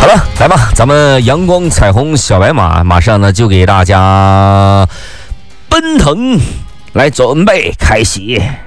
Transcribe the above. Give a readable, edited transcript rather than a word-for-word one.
好了，来吧，咱们阳光彩虹小白马马上呢就给大家奔腾来准备开启。